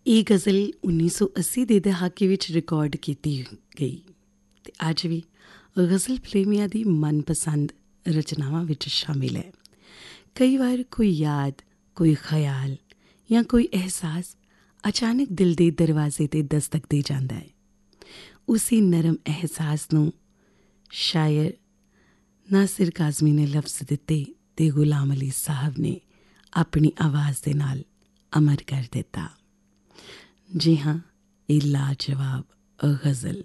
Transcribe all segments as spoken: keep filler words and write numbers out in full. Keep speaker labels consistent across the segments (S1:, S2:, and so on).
S1: ਇਹ ਗਜ਼ਲ ਉੱਨੀ ਸੌ ਅੱਸੀ ਦੇ ਦਹਾਕੇ ਵਿੱਚ ਰਿਕਾਰਡ ਕੀਤੀ ਗਈ ਅਤੇ ਅੱਜ ਵੀ ਗਜ਼ਲ ਪ੍ਰੇਮੀਆਂ ਦੀ ਮਨਪਸੰਦ ਰਚਨਾਵਾਂ ਵਿੱਚ ਸ਼ਾਮਿਲ ਹੈ। ਕਈ ਵਾਰ ਕੋਈ ਯਾਦ, ਕੋਈ ਖਿਆਲ ਜਾਂ ਕੋਈ ਅਹਿਸਾਸ ਅਚਾਨਕ ਦਿਲ ਦੇ ਦਰਵਾਜ਼ੇ 'ਤੇ ਦਸਤਕ ਦੇ ਜਾਂਦਾ ਹੈ। ਉਸੀ ਨਰਮ ਅਹਿਸਾਸ ਨੂੰ ਸ਼ਾਇਰ ਨਾਸਿਰ ਕਾਜ਼ਮੀ ਨੇ ਲਫ਼ਜ਼ ਦਿੱਤੇ ਅਤੇ ਗੁਲਾਮ ਅਲੀ ਸਾਹਿਬ ਨੇ ਆਪਣੀ ਆਵਾਜ਼ ਦੇ ਨਾਲ ਅਮਰ ਕਰ ਦਿੱਤਾ। ਜੀ ਹਾਂ, ਇਹ ਲਾਜਵਾਬ ਗਜ਼ਲ।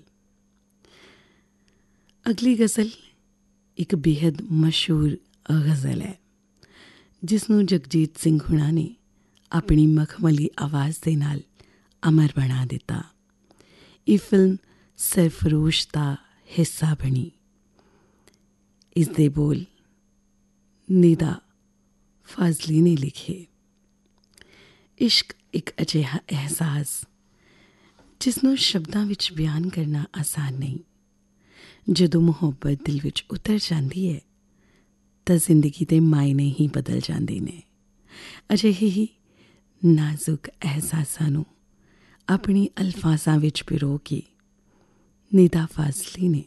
S1: ਅਗਲੀ ਗਜ਼ਲ ਇੱਕ ਬੇਹੱਦ ਮਸ਼ਹੂਰ ਗਜ਼ਲ ਹੈ ਜਿਸ ਨੂੰ ਜਗਜੀਤ ਸਿੰਘ ਹੁਣਾਂ ਨੇ ਆਪਣੀ ਮਖਮਲੀ ਆਵਾਜ਼ ਦੇ ਨਾਲ ਅਮਰ ਬਣਾ ਦਿੱਤਾ। ਇਹ ਫਿਲਮ ਸਰਫਰੋਸ਼ ਦਾ ਹਿੱਸਾ ਬਣੀ। ਇਸ ਦੇ ਬੋਲ ਨਿਦਾ ਫਾਜ਼ਲੀ ਨੇ ਲਿਖੇ। ਇਸ਼ਕ ਇੱਕ ਅਜਿਹਾ ਅਹਿਸਾਸ ਜਿਸ ਨੂੰ ਸ਼ਬਦਾਂ ਵਿੱਚ ਬਿਆਨ ਕਰਨਾ ਆਸਾਨ ਨਹੀਂ। ਜਦੋਂ ਮੁਹੱਬਤ ਦਿਲ ਵਿੱਚ ਉਤਰ ਜਾਂਦੀ ਹੈ ਤਾਂ ਜ਼ਿੰਦਗੀ ਦੇ ਮਾਇਨੇ ਹੀ ਬਦਲ ਜਾਂਦੇ ਨੇ। ਅਜਿਹੇ ਹੀ ਨਾਜ਼ੁਕ ਅਹਿਸਾਸਾਂ ਨੂੰ ਆਪਣੀ ਅਲਫਾਜ਼ਾਂ ਵਿੱਚ ਪਿਰੋ ਕੇ ਨਿਦਾ ਫਾਜ਼ਲੀ ਨੇ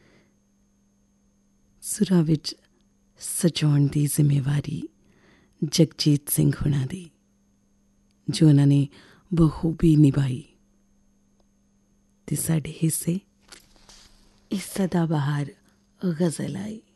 S1: ਸੁਰਾਂ ਵਿੱਚ ਸਜਾਉਣ ਦੀ ਜ਼ਿੰਮੇਵਾਰੀ ਜਗਜੀਤ ਸਿੰਘ ਹੁਣਾਂ ਦੀ, ਜੋ ਉਹਨਾਂ ਨੇ ਬਖੂਬੀ ਨਿਭਾਈ। ਅਤੇ ਸਾਡੇ ਹਿੱਸੇ ਇਸ ਸਦਾਬਹਾਰ ਗਜ਼ਲ ਆਈ।